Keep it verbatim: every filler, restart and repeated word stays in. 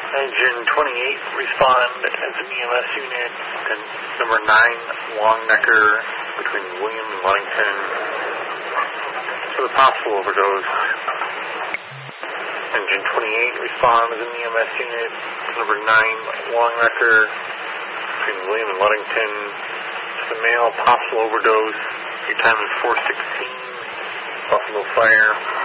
Engine twenty-eight, respond as an E M S unit, and number nine, Longnecker, between William and Ludington, for the possible overdose. Engine twenty-eight, respond as an E M S unit, number nine, Longnecker, between William and Ludington, to the male, possible overdose. Your time is four sixteen, Buffalo Fire.